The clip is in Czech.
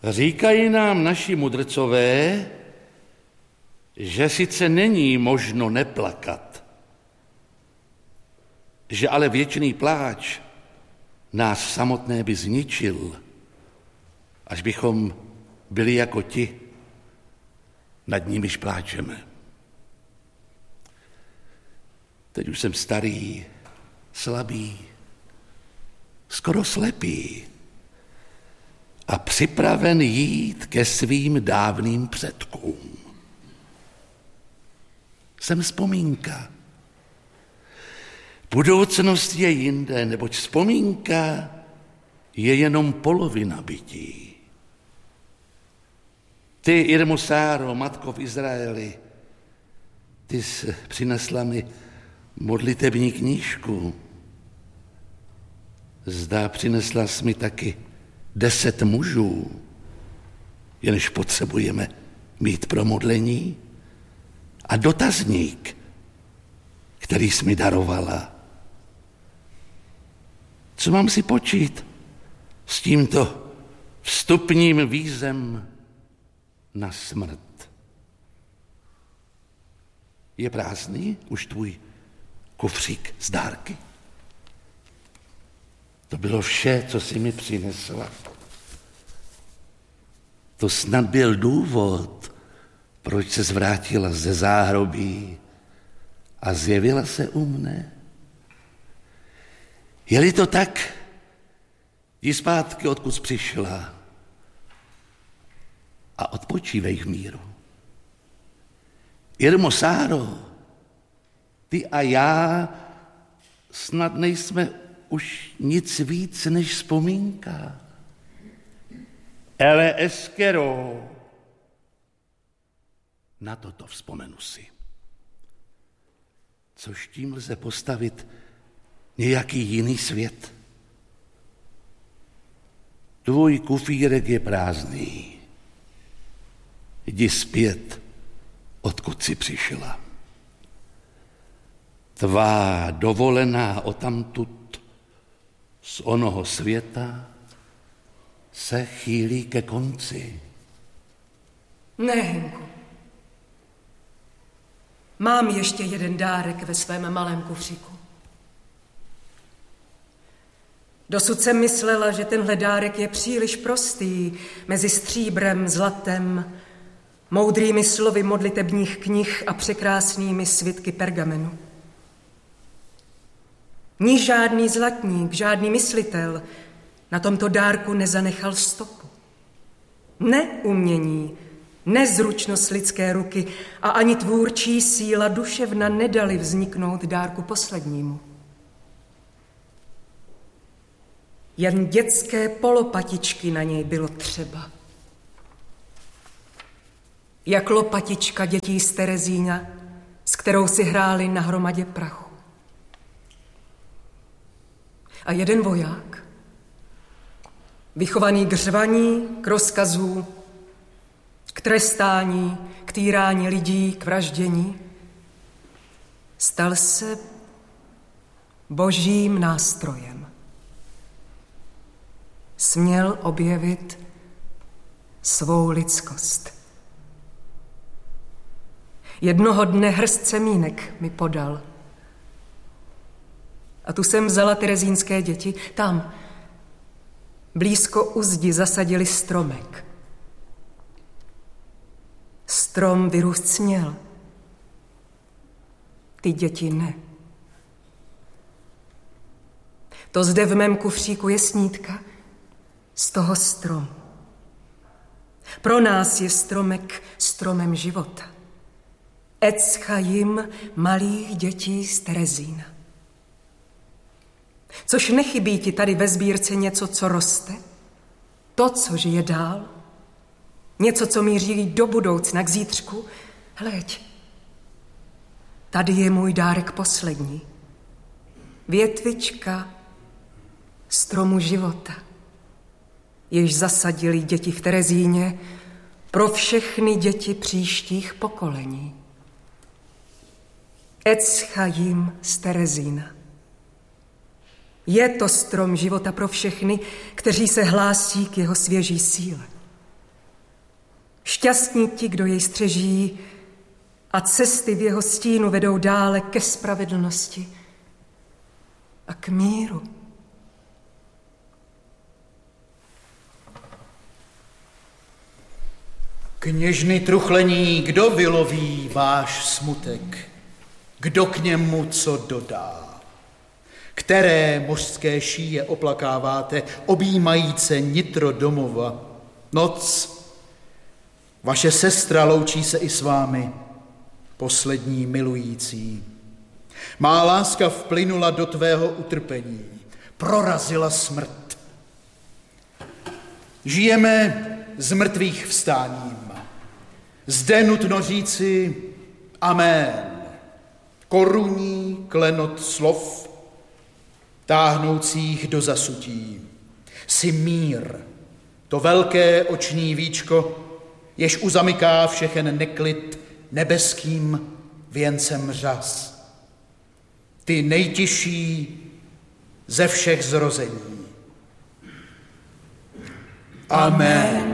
Říkají nám naši mudrcové, že sice není možno neplakat, že ale věčný pláč nás samotné by zničil, až bychom byli jako ti, nad nimiž pláčeme. Teď už jsem starý, slabý, skoro slepý a připraven jít ke svým dávným předkům. Jsem vzpomínka. Budoucnost je jinde, neboť vzpomínka je jenom polovina bytí. Ty, Irmo Sáro, matko v Izraeli, ty jsi přinesla mi modlitební knížku. Zdá, přinesla jsi mi taky 10 mužů, jenž potřebujeme mít pro modlení, a dotazník, který jsi mi darovala. Co mám si počít s tímto vstupním vízem na smrt? Je prázdný už tvůj kufřík z dárky? To bylo vše, co jsi mi přinesla. To snad byl důvod, proč se zvrátila ze záhrobí a zjevila se u mne. Je-li to tak, jdi zpátky, odkud jsi přišla, a odpočívej v míru. Irmo Sáro, ty a já snad nejsme už nic víc než vzpomínka. Ele eskero. Na toto vzpomenu si. Což tím lze postavit nějaký jiný svět. Tvůj kufírek je prázdný. Jdi zpět, odkud jsi přišla. Tvá dovolená odtamtud z onoho světa se chýlí ke konci. Ne, Henku. Mám ještě jeden dárek ve svém malém kufříku. Dosud jsem myslela, že tenhle dárek je příliš prostý mezi stříbrem, zlatem, moudrými slovy modlitebních knih a překrásnými svitky pergamenu. Ni žádný zlatník, žádný myslitel na tomto dárku nezanechal stopu. Ne umění, ne zručnost lidské ruky a ani tvůrčí síla duševna nedali vzniknout dárku poslednímu. Jen dětské polopatičky na něj bylo třeba. Jak lopatička dětí z Terezína, s kterou si hráli na hromadě prachu. A jeden voják, vychovaný k řvaní, k rozkazů, k trestání, k týrání lidí, k vraždění, stal se božím nástrojem. Směl objevit svou lidskost. Jednoho dne hrst semínek mi podal. A tu jsem vzala terezínské děti. Tam, blízko u zdi, zasadili stromek. Strom vyrůst směl. Ty děti ne. To zde v mém kufříku je snídka z toho stromu. Pro nás je stromek stromem života. Ec Chaim malých dětí z Terezína. Což nechybí ti tady ve sbírce něco, co roste? To, co žije dál? Něco, co míří do budoucna, k zítřku? Hleď, tady je můj dárek poslední. Větvička stromu života, jež zasadili děti v Terezíně pro všechny děti příštích pokolení. Ec Chaim z Terezína. Je to strom života pro všechny, kteří se hlásí k jeho svěží síle. Šťastní ti, kdo jej střeží, a cesty v jeho stínu vedou dále ke spravedlnosti a k míru. Kněžny truchlení, kdo vyloví váš smutek? Kdo k němu co dodá? Které mořské šíje oplakáváte, objímajíce nitro domova? Noc, vaše sestra loučí se i s vámi, poslední milující. Má láska vplynula do tvého utrpení, prorazila smrt. Žijeme z mrtvých vstáním. Zde nutno říci amen. Korunní klenot slov, táhnoucích do zasutí. Jsi mír, to velké oční víčko, jež uzamyká všechen neklid nebeským věncem řas. Ty nejtižší ze všech zrození. Amen.